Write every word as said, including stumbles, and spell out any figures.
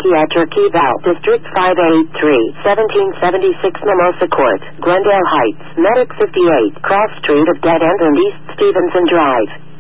Psychiatric Eval, District five eighty-three, seventeen seventy-six Mimosa Court, Glendale Heights, Medic fifty-eight, Cross Street of Dead End and East Stevenson Drive.